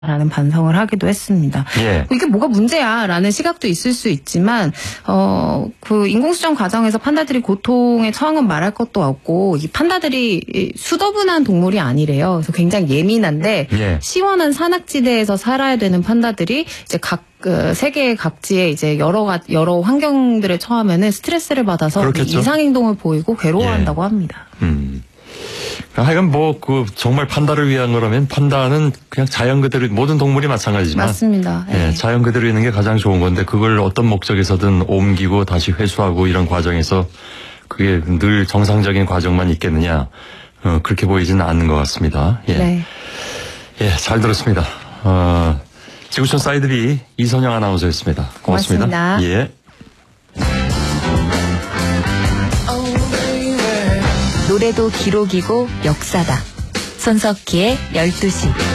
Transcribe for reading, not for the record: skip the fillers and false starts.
라는 반성을 하기도 했습니다. 예. 이게 뭐가 문제야라는 시각도 있을 수 있지만 그 인공수정 과정에서 판다들이 고통에 처한 건 말할 것도 없고 이 판다들이 수더분한 동물이 아니래요. 그래서 굉장히 예민한데 예. 시원한 산악지대에서 살아야 되는 판다들이 이제 세계 각지에 이제 여러 환경들에 처하면은 스트레스를 받아서 이상 행동을 보이고 괴로워한다고 합니다. 하여간 정말 판다를 위한 거라면 판다는 그냥 자연 그대로 모든 동물이 마찬가지지만 맞습니다. 예, 자연 그대로 있는 게 가장 좋은 건데 그걸 어떤 목적에서든 옮기고 다시 회수하고 이런 과정에서 그게 늘 정상적인 과정만 있겠느냐 그렇게 보이지는 않는 것 같습니다. 예, 네. 예, 잘 들었습니다. 지구촌 사이드비 이선영 아나운서였습니다. 고맙습니다. 고맙습니다. 예. 노래도 기록이고 역사다. 손석희의 12시.